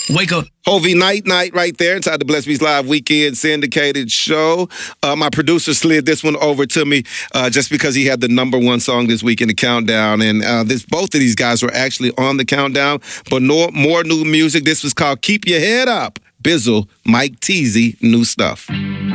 Wake up. Hovey Night right there inside the Blessed Beats Live Weekend syndicated show. My producer slid this one over to me just because he had the #1 song this week in the countdown. And both of these guys were actually on the countdown, but more new music. This was called Keep Your Head Up. Bizzle, Mike Teasy, new stuff.